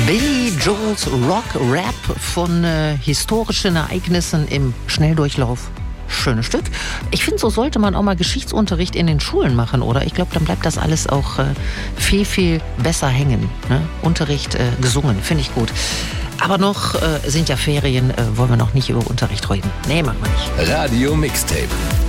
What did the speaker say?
Billy Joels Rock-Rap von historischen Ereignissen im Schnelldurchlauf. Schönes Stück. Ich finde, so sollte man auch mal Geschichtsunterricht in den Schulen machen, oder? Ich glaube, dann bleibt das alles auch viel, viel besser hängen. Ne? Unterricht gesungen, finde ich gut. Aber noch sind ja Ferien, wollen wir noch nicht über Unterricht reden. Nee, machen wir nicht. Radio Mixtape.